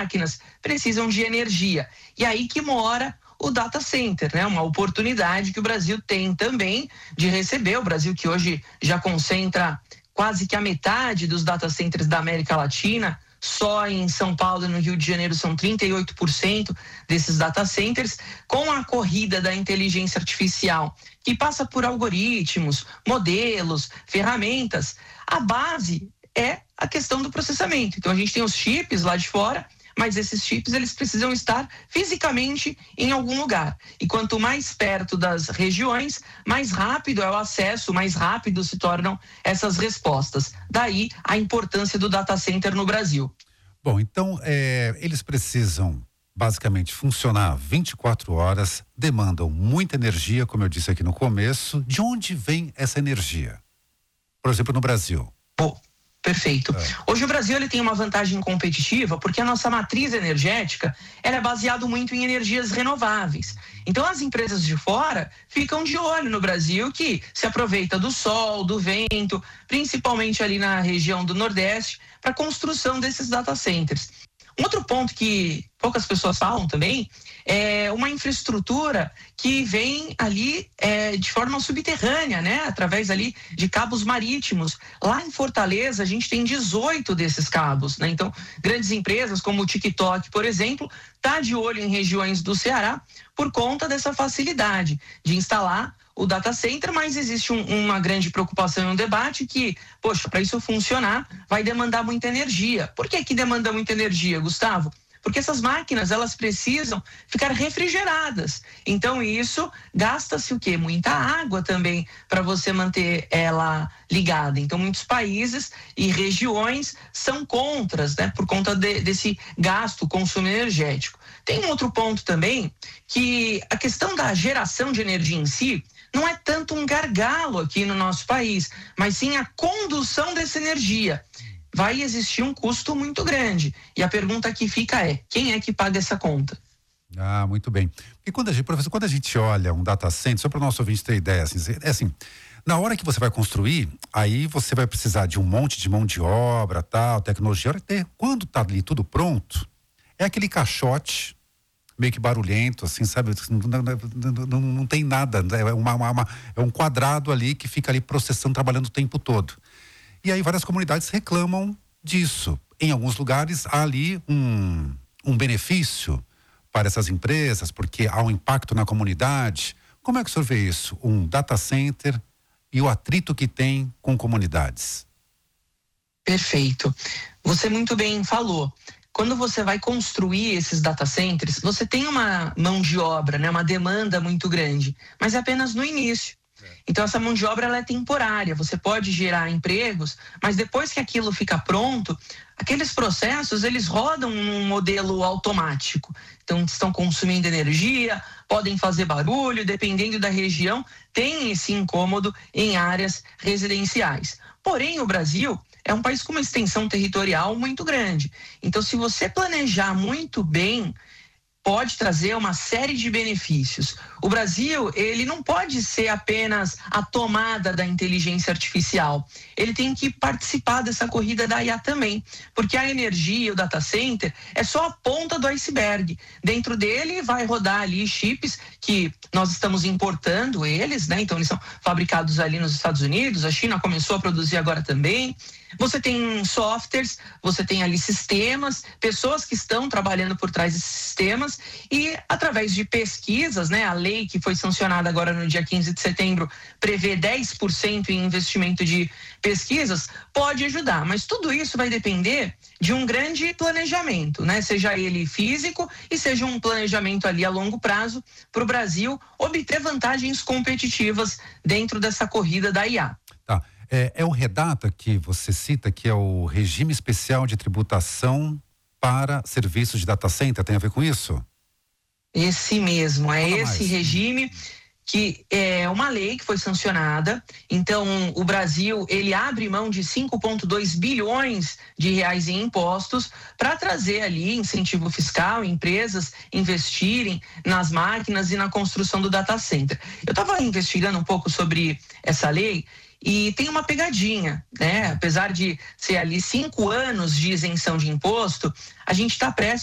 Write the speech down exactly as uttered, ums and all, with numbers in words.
máquinas precisam de energia. E aí que mora o data center, né? Uma oportunidade que o Brasil tem também de receber. O Brasil que hoje já concentra quase que a metade dos data centers da América Latina. Só em São Paulo e no Rio de Janeiro são trinta e oito por cento desses data centers. Com a corrida da inteligência artificial, que passa por algoritmos, modelos, ferramentas, a base é a questão do processamento. Então a gente tem os chips lá de fora, mas esses chips eles precisam estar fisicamente em algum lugar. E quanto mais perto das regiões, mais rápido é o acesso, mais rápido se tornam essas respostas. Daí a importância do data center no Brasil. Bom, então é, eles precisam basicamente funcionar vinte e quatro horas, demandam muita energia, como eu disse aqui no começo. De onde vem essa energia? Por exemplo, no Brasil. Bom, perfeito. É. Hoje o Brasil ele tem uma vantagem competitiva porque a nossa matriz energética ela é baseada muito em energias renováveis. Então as empresas de fora ficam de olho no Brasil, que se aproveita do sol, do vento, principalmente ali na região do Nordeste, para a construção desses data centers. Um outro ponto que poucas pessoas falam também é uma infraestrutura que vem ali é, de forma subterrânea, né? Através ali de cabos marítimos. Lá em Fortaleza a gente tem dezoito desses cabos, né? Então, grandes empresas como o TikTok, por exemplo, tá de olho em regiões do Ceará por conta dessa facilidade de instalar o data center, mas existe um, uma grande preocupação e um debate que, poxa, para isso funcionar, vai demandar muita energia. Por que que demanda muita energia, Gustavo? Porque essas máquinas, elas precisam ficar refrigeradas. Então, isso gasta-se o quê? Muita água também para você manter ela ligada. Então, muitos países e regiões são contras, né? Por conta de, desse gasto, consumo energético. Tem um outro ponto também, que a questão da geração de energia em si, não é tanto um gargalo aqui no nosso país, mas sim a condução dessa energia. Vai existir um custo muito grande. E a pergunta que fica é, quem é que paga essa conta? Ah, muito bem. Porque quando a gente, professor, quando a gente olha um data center, só para o nosso ouvinte ter ideia, assim, é assim, na hora que você vai construir, aí você vai precisar de um monte de mão de obra, tal, tecnologia. Quando tá ali tudo pronto, é aquele caixote meio que barulhento, assim, sabe? Não, não, não, não tem nada, é, uma, uma, uma, é um quadrado ali que fica ali processando, trabalhando o tempo todo. E aí várias comunidades reclamam disso. Em alguns lugares há ali um, um benefício para essas empresas, porque há um impacto na comunidade. Como é que o senhor vê isso? Um data center e o atrito que tem com comunidades? Perfeito. Você muito bem falou. Quando você vai construir esses data centers, você tem uma mão de obra, né, uma demanda muito grande, mas é apenas no início. Então essa mão de obra ela é temporária, você pode gerar empregos, mas depois que aquilo fica pronto, aqueles processos eles rodam num modelo automático. Então estão consumindo energia, podem fazer barulho, dependendo da região, tem esse incômodo em áreas residenciais. Porém, o Brasil é um país com uma extensão territorial muito grande. Então, se você planejar muito bem, pode trazer uma série de benefícios. O Brasil, ele não pode ser apenas a tomada da inteligência artificial. Ele tem que participar dessa corrida da I A também, porque a energia, o data center, é só a ponta do iceberg. Dentro dele vai rodar ali chips que nós estamos importando eles, né? Então eles são fabricados ali nos Estados Unidos, a China começou a produzir agora também. Você tem softwares, você tem ali sistemas, pessoas que estão trabalhando por trás desses sistemas e através de pesquisas, né? A lei que foi sancionada agora no dia quinze de setembro prevê dez por cento em investimento de pesquisas, pode ajudar, mas tudo isso vai depender de um grande planejamento, né? Seja ele físico e seja um planejamento ali a longo prazo para o Brasil obter vantagens competitivas dentro dessa corrida da I A. Tá. É, é o REDATA que você cita, que é o Regime Especial de Tributação para Serviços de Data Center, tem a ver com isso? Esse mesmo, é Fala esse mais. regime que é uma lei que foi sancionada. Então, o Brasil, ele abre mão de cinco vírgula dois bilhões de reais em impostos para trazer ali incentivo fiscal, empresas investirem nas máquinas e na construção do data center. Eu estava investigando um pouco sobre essa lei e tem uma pegadinha, né? Apesar de ser ali cinco anos de isenção de imposto, a gente está prestes